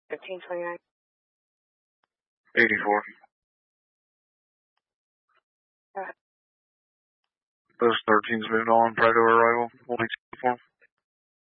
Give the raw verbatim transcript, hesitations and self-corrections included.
fifteen twenty-nine. eighty-four. Alright. Those thirteens moved on prior to arrival. We'll be form.